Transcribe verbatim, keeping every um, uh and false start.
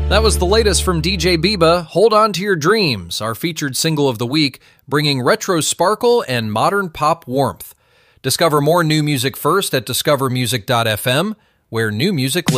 That was the latest from D J Biba, Hold On to Your Dreams, our featured single of the week, bringing retro sparkle and modern pop warmth. Discover more new music first at discover music dot f m, where new music lives.